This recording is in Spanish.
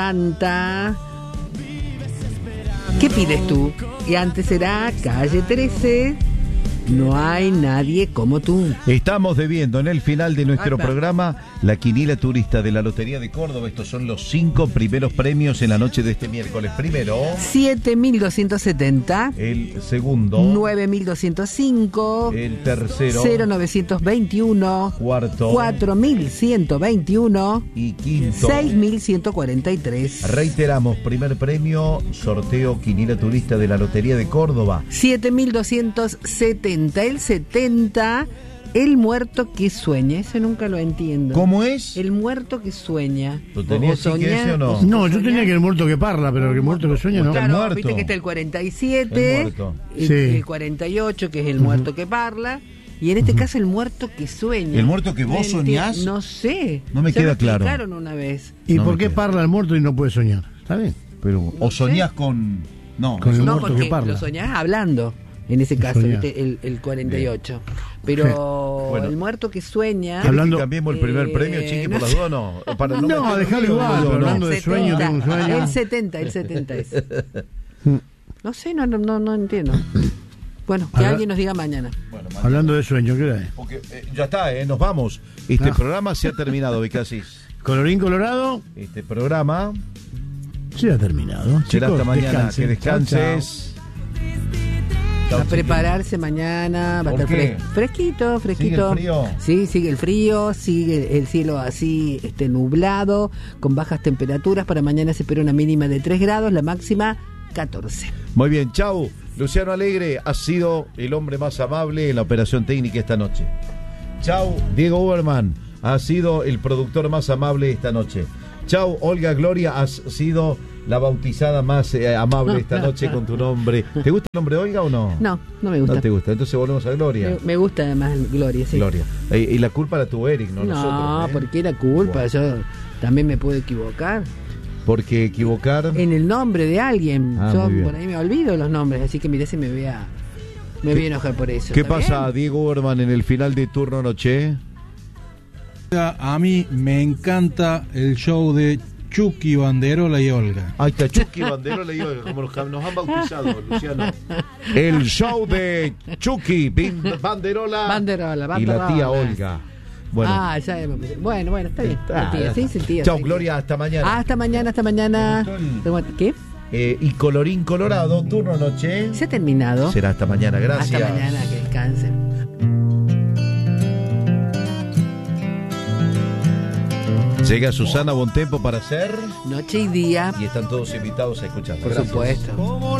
Santa. ¿Qué pides tú? Y antes será calle 13. No hay nadie como tú. Estamos debiendo en el final de nuestro programa la quiniela turista de la Lotería de Córdoba. Estos son los 5 primeros premios en la noche de este miércoles. Primero, 7.270. el segundo, 9.205. el tercero, 0.921. cuarto, 4.121. y quinto, 6.143. Reiteramos, primer premio, sorteo quiniela turista de la Lotería de Córdoba. 7.270. El 70, el muerto que sueña. Ese nunca lo entiendo. ¿Cómo es? El muerto que sueña. ¿Lo tenías sí que ese o no? No, yo tenía que el muerto que parla, pero el muerto que sueña no. Claro, El muerto. viste que está el 47, El muerto. Sí. el 48, que es el muerto que parla, y en este caso el muerto que sueña. ¿El muerto que vos soñás? No sé. No me Ya queda lo claro. explicaron una vez. ¿Y No por me qué queda. parla el muerto y no puede soñar? ¿Está bien? Pero, No o sé. soñás con... No, Con el eso No, muerto porque que parla. lo soñás hablando. En ese caso, Soñar. ¿viste? El 48. Pero Bueno. el muerto que sueña. ¿Querés Hablando- que cambiemos el primer premio, Chiqui, por las dudas? No, para No, meterlo dejalo en igual, lío, pero no. hablando de sueño, tengo un sueño. El 70 es. No sé, no entiendo. Bueno, que Habla- alguien nos diga mañana. Bueno, mañana. Hablando de sueño, ¿qué hora es? Porque ya está, nos vamos. Este programa se ha terminado, Becasis. Colorín colorado, Este programa se ha terminado. será Chicos, hasta mañana. descansen. Que descanses. A prepararse mañana, va a ¿Por estar qué? fresquito. ¿Sigue el frío? Sí, sigue el frío, sigue el cielo así nublado, con bajas temperaturas. Para mañana se espera una mínima de 3 grados, la máxima 14. Muy bien, chau. Luciano Alegre ha sido el hombre más amable en la operación técnica esta noche. Chau, Diego Uberman ha sido el productor más amable esta noche. Chau, Olga Gloria, has sido la bautizada más amable esta noche con tu nombre. ¿Te gusta el nombre Olga o no? No me gusta. No te gusta, entonces volvemos a Gloria. Me gusta además Gloria, sí. Gloria. Y la culpa la tuvo Eric, no nosotros. No, porque era culpa, yo también me puedo equivocar. Porque equivocar... En el nombre de alguien. Ah, Yo muy bien. por ahí me olvido los nombres, así que mirá si me voy a enojar por eso. ¿Qué ¿está pasa, bien? Diego Uberman, en el final de turno noche? A mí me encanta el show de Chucky, Banderola y Olga. Ahí está, Chucky Banderola y Olga, como nos han bautizado, Luciano. El show de Chucky, Banderola y la tía Olga. Bueno, Bueno, está bien. La tía, sí, tía. chau, sí. Gloria, hasta mañana. Hasta mañana. ¿Te ¿Qué? Y colorín colorado, turno noche. Se ha terminado. Será hasta mañana, gracias. Hasta mañana, que descansen. Llega Susana Bontempo para hacer Noche y día, y están todos invitados a escuchar. por supuesto.